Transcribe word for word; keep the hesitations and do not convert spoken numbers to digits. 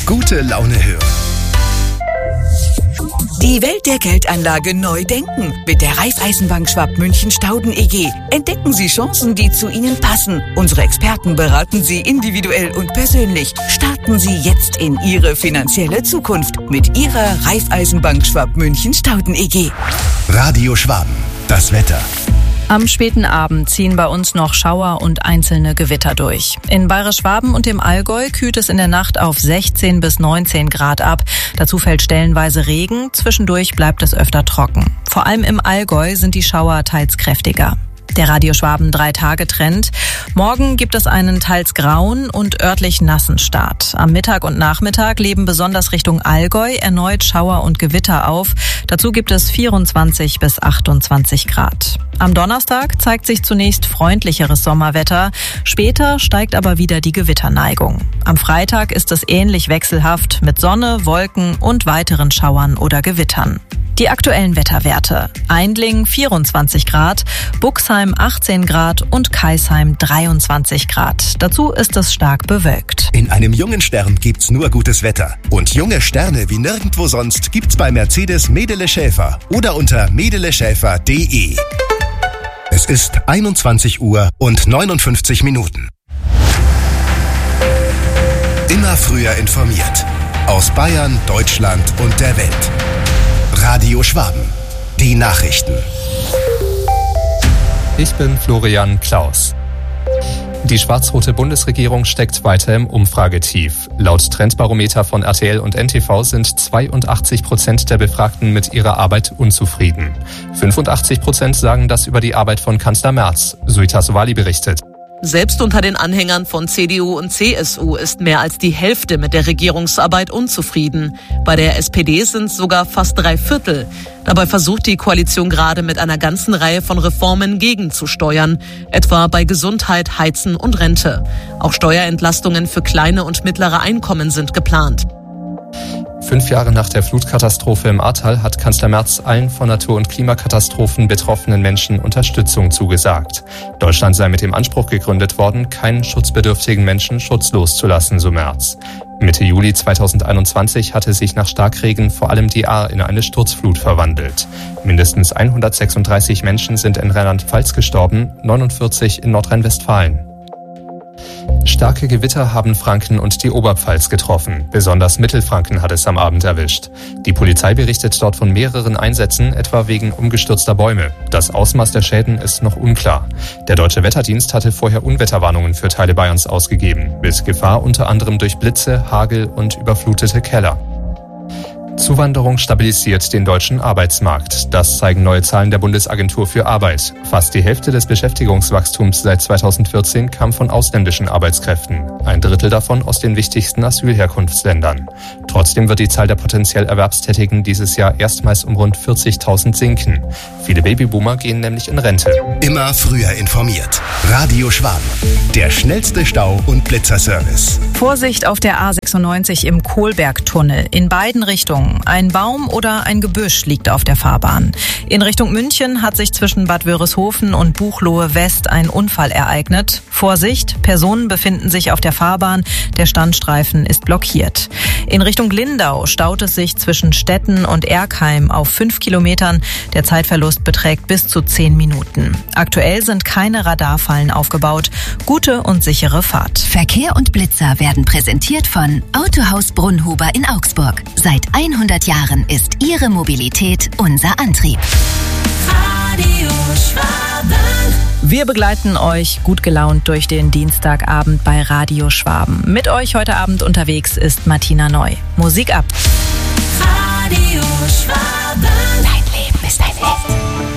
Gute Laune hören. Die Welt der Geldanlage neu denken. Mit der Raiffeisenbank Schwab-München-Stauden E G entdecken Sie Chancen, die zu Ihnen passen. Unsere Experten beraten Sie individuell und persönlich. Starten Sie jetzt in Ihre finanzielle Zukunft mit Ihrer Raiffeisenbank Schwab-München-Stauden E G. Radio Schwaben, das Wetter. Am späten Abend ziehen bei uns noch Schauer und einzelne Gewitter durch. In Bayerisch-Schwaben und dem Allgäu kühlt es in der Nacht auf sechzehn bis neunzehn Grad ab. Dazu fällt stellenweise Regen, zwischendurch bleibt es öfter trocken. Vor allem im Allgäu sind die Schauer teils kräftiger. Der Radio Schwaben drei-Tage-Trend. Morgen gibt es einen teils grauen und örtlich nassen Start. Am Mittag und Nachmittag leben besonders Richtung Allgäu erneut Schauer und Gewitter auf. Dazu gibt es vierundzwanzig bis achtundzwanzig Grad. Am Donnerstag zeigt sich zunächst freundlicheres Sommerwetter. Später steigt aber wieder die Gewitterneigung. Am Freitag ist es ähnlich wechselhaft mit Sonne, Wolken und weiteren Schauern oder Gewittern. Die aktuellen Wetterwerte. Eindling vierundzwanzig Grad, Buxheim achtzehn Grad und Kaisheim dreiundzwanzig Grad. Dazu ist es stark bewölkt. In einem jungen Stern gibt's nur gutes Wetter. Und junge Sterne wie nirgendwo sonst gibt's bei Mercedes Medele Schäfer oder unter medele schäfer punkt de. Es ist einundzwanzig Uhr und neunundfünfzig Minuten. Immer früher informiert. Aus Bayern, Deutschland und der Welt. Radio Schwaben. Die Nachrichten. Ich bin Florian Klaus. Die schwarz-rote Bundesregierung steckt weiter im Umfragetief. Laut Trendbarometer von R T L und N T V sind zweiundachtzig Prozent der Befragten mit ihrer Arbeit unzufrieden. fünfundachtzig Prozent sagen das über die Arbeit von Kanzler Merz. Suita Sowali berichtet. Selbst unter den Anhängern von C D U und C S U ist mehr als die Hälfte mit der Regierungsarbeit unzufrieden. Bei der S P D sind es sogar fast drei Viertel. Dabei versucht die Koalition gerade mit einer ganzen Reihe von Reformen gegenzusteuern, etwa bei Gesundheit, Heizen und Rente. Auch Steuerentlastungen für kleine und mittlere Einkommen sind geplant. Fünf Jahre nach der Flutkatastrophe im Ahrtal hat Kanzler Merz allen von Natur- und Klimakatastrophen betroffenen Menschen Unterstützung zugesagt. Deutschland sei mit dem Anspruch gegründet worden, keinen schutzbedürftigen Menschen schutzlos zu lassen, so Merz. Mitte Juli zweitausendeinundzwanzig hatte sich nach Starkregen vor allem die Ahr in eine Sturzflut verwandelt. Mindestens hundertsechsunddreißig Menschen sind in Rheinland-Pfalz gestorben, neunundvierzig in Nordrhein-Westfalen. Starke Gewitter haben Franken und die Oberpfalz getroffen. Besonders Mittelfranken hat es am Abend erwischt. Die Polizei berichtet dort von mehreren Einsätzen, etwa wegen umgestürzter Bäume. Das Ausmaß der Schäden ist noch unklar. Der Deutsche Wetterdienst hatte vorher Unwetterwarnungen für Teile Bayerns ausgegeben, mit Gefahr unter anderem durch Blitze, Hagel und überflutete Keller. Zuwanderung stabilisiert den deutschen Arbeitsmarkt. Das zeigen neue Zahlen der Bundesagentur für Arbeit. Fast die Hälfte des Beschäftigungswachstums seit zweitausendvierzehn kam von ausländischen Arbeitskräften. Ein Drittel davon aus den wichtigsten Asylherkunftsländern. Trotzdem wird die Zahl der potenziell Erwerbstätigen dieses Jahr erstmals um rund vierzigtausend sinken. Viele Babyboomer gehen nämlich in Rente. Immer früher informiert. Radio Schwaben. Der schnellste Stau- und Blitzerservice. Vorsicht auf der A sechsundneunzig im Kohlbergtunnel. In beiden Richtungen. Ein Baum oder ein Gebüsch liegt auf der Fahrbahn. In Richtung München hat sich zwischen Bad Wörishofen und Buchloe West ein Unfall ereignet. Vorsicht, Personen befinden sich auf der Fahrbahn. Der Standstreifen ist blockiert. In Richtung Lindau staut es sich zwischen Stetten und Erkheim auf fünf Kilometern. Der Zeitverlust beträgt bis zu zehn Minuten. Aktuell sind keine Radarfallen aufgebaut. Gute und sichere Fahrt. Verkehr und Blitzer werden präsentiert von Autohaus Brunnhuber in Augsburg. Seit hundert Jahren ist Ihre Mobilität unser Antrieb. Radio Schwaben. Wir begleiten euch gut gelaunt durch den Dienstagabend bei Radio Schwaben. Mit euch heute Abend unterwegs ist Martina Neu. Musik ab. Radio Schwaben.